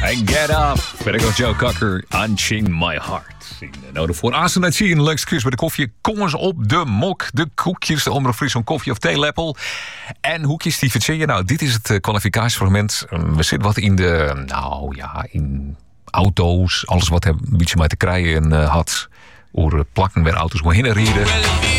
En Get Up. Ben ik als Joe Cocker. Unchain My Heart. Nou, de vooraanstaande uit zie je een leukste quiz bij de koffie. Kom eens op de mok. De koekjes, de Omroep Friesland koffie of theelepel. En hoekjes, die verzin je. Nou, dit is het kwalificatiefragment. We zitten wat in de... Nou ja, in auto's. Alles wat er een beetje mee te krijgen had. Over plakken waar auto's maar heen rijden.